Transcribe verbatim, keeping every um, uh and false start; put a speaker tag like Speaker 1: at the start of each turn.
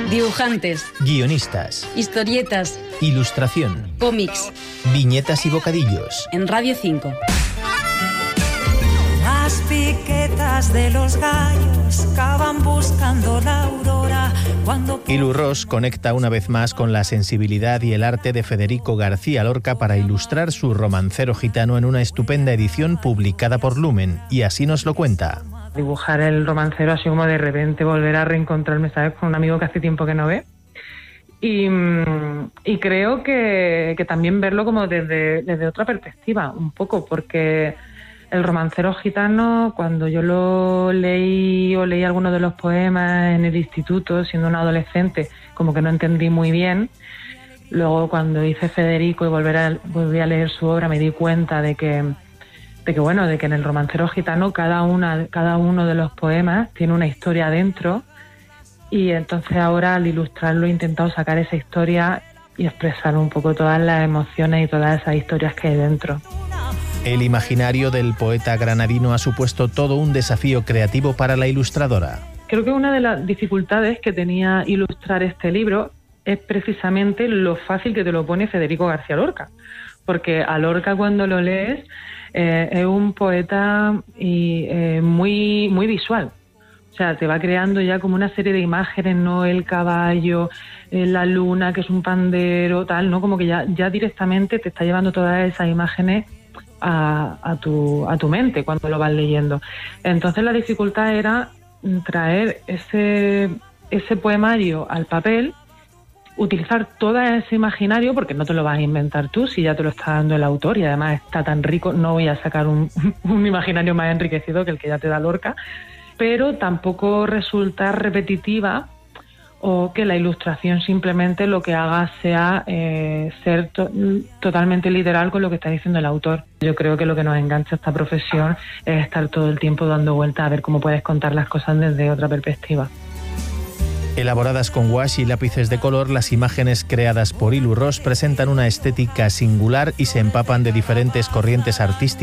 Speaker 1: Dibujantes,
Speaker 2: guionistas,
Speaker 1: historietas,
Speaker 2: ilustración,
Speaker 1: cómics,
Speaker 2: viñetas y bocadillos.
Speaker 1: En Radio cinco.
Speaker 3: Las piquetas de los gallos cavan buscando la aurora. Cuando...
Speaker 2: Ilu Ros conecta una vez más con la sensibilidad y el arte de Federico García Lorca para ilustrar su Romancero Gitano en una estupenda edición publicada por Lumen, y así nos lo cuenta.
Speaker 4: Dibujar el romancero así como de repente volver a reencontrarme, ¿sabes?, con un amigo que hace tiempo que no ve. Y, y creo que, que también verlo como desde, desde otra perspectiva, un poco, porque el Romancero Gitano, cuando yo lo leí o leí algunos de los poemas en el instituto, siendo una adolescente, como que no entendí muy bien. Luego, cuando hice Federico y volver a, volví a leer su obra, me di cuenta de que, de que, bueno, de que en el Romancero Gitano cada, una, cada uno de los poemas tiene una historia dentro, y entonces ahora al ilustrarlo he intentado sacar esa historia y expresar un poco todas las emociones y todas esas historias que hay dentro.
Speaker 2: El imaginario del poeta granadino ha supuesto todo un desafío creativo para la ilustradora.
Speaker 4: Creo que una de las dificultades que tenía ilustrar este libro es precisamente lo fácil que te lo pone Federico García Lorca, porque a Lorca, cuando lo lees, eh, es un poeta y, eh, muy, muy visual. O sea, te va creando ya como una serie de imágenes, ¿no? El caballo, eh, la luna, que es un pandero, tal, ¿no? Como que ya, ya directamente te está llevando todas esas imágenes A, a, tu, a tu mente cuando lo vas leyendo. Entonces la dificultad era traer ese, ese poemario al papel, utilizar todo ese imaginario, porque no te lo vas a inventar tú si ya te lo está dando el autor, y además está tan rico, no voy a sacar un, un imaginario más enriquecido que el que ya te da Lorca, pero tampoco resultar repetitiva, o que la ilustración simplemente lo que haga sea eh, ser to- totalmente literal con lo que está diciendo el autor. Yo creo que lo que nos engancha a esta profesión es estar todo el tiempo dando vueltas a ver cómo puedes contar las cosas desde otra perspectiva.
Speaker 2: Elaboradas con gouache y lápices de color, las imágenes creadas por Ilu Ros presentan una estética singular y se empapan de diferentes corrientes artísticas